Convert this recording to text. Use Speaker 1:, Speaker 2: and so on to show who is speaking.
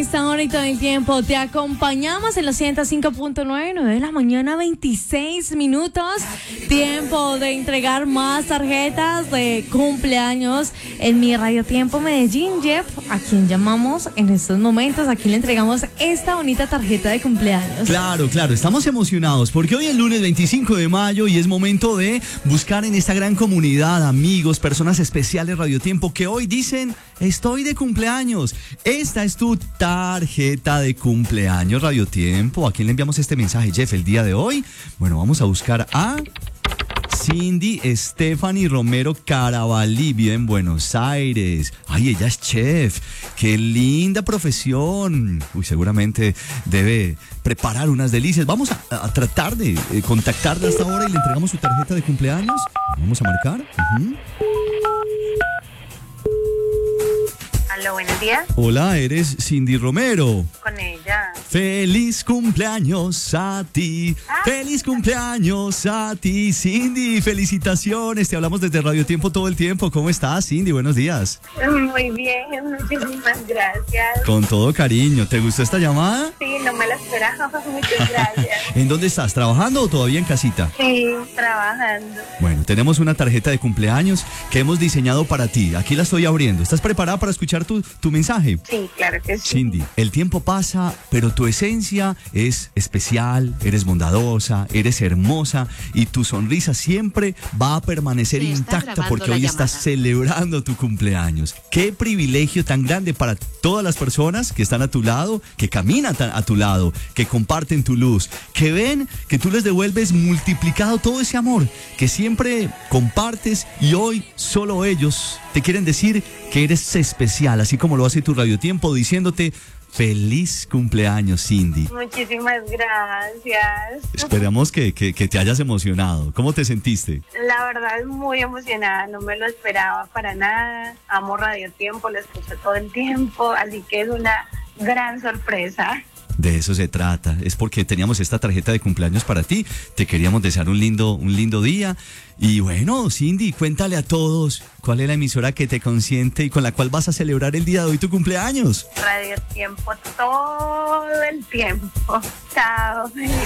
Speaker 1: esta hora y todo el tiempo te acompañamos en los 105.9, 9 de la mañana, 26 minutos. Tiempo de entregar más tarjetas de cumpleaños en mi Radio Tiempo Medellín. Jeff, a quien llamamos en estos momentos, aquí le entregamos esta bonita tarjeta de cumpleaños.
Speaker 2: Claro, estamos emocionados porque hoy es lunes 25 de mayo y es momento de buscar en esta gran comunidad amigos, personas especiales Radio Tiempo que hoy dicen: estoy de cumpleaños. Esta es tu tarjeta de cumpleaños Radio Tiempo. ¿A quién le enviamos este mensaje, Jeff, el día de hoy? Bueno, vamos a buscar a Cindy Stephanie Romero Carabalí, vive en Buenos Aires. Ay, ella es chef. Qué linda profesión. Uy, seguramente debe preparar unas delicias. Vamos a tratar de contactarla a esta hora y le entregamos su tarjeta de cumpleaños. Vamos a marcar.
Speaker 3: Aló, buenos días.
Speaker 2: Hola, eres Cindy Romero.
Speaker 3: Con ella.
Speaker 2: Feliz cumpleaños a ti. Feliz cumpleaños a ti, Cindy. Felicitaciones. Te hablamos desde Radio Tiempo todo el tiempo. ¿Cómo estás, Cindy? Buenos días.
Speaker 3: Muy bien, muchísimas gracias.
Speaker 2: Con todo cariño. ¿Te gustó esta llamada?
Speaker 3: Sí, no me la esperaba. Muchas gracias.
Speaker 2: ¿En dónde estás? ¿Trabajando o todavía en casita?
Speaker 3: Sí, trabajando.
Speaker 2: Bueno, tenemos una tarjeta de cumpleaños que hemos diseñado para ti. Aquí la estoy abriendo. ¿Estás preparada para escuchar tu mensaje?
Speaker 3: Sí, claro que sí.
Speaker 2: Cindy, el tiempo pasa, pero tu esencia es especial, eres bondadosa, eres hermosa y tu sonrisa siempre va a permanecer intacta porque hoy estás celebrando tu cumpleaños. Qué privilegio tan grande para todas las personas que están a tu lado, que caminan a tu lado, que comparten tu luz, que ven que tú les devuelves multiplicado todo ese amor que siempre compartes y hoy solo ellos te quieren decir que eres especial, así como lo hace tu Radio Tiempo diciéndote: feliz cumpleaños, Cindy.
Speaker 3: Muchísimas gracias.
Speaker 2: Esperamos que te hayas emocionado. ¿Cómo te sentiste?
Speaker 3: La verdad, muy emocionada. No me lo esperaba para nada. Amo Radio Tiempo, lo escucho todo el tiempo, así que es una gran sorpresa.
Speaker 2: De eso se trata. Es porque teníamos esta tarjeta de cumpleaños para ti. Te queríamos desear un lindo día. Y bueno, Cindy, cuéntale a todos cuál es la emisora que te consiente y con la cual vas a celebrar el día de hoy tu cumpleaños.
Speaker 3: Radio Tiempo todo el tiempo. Chao.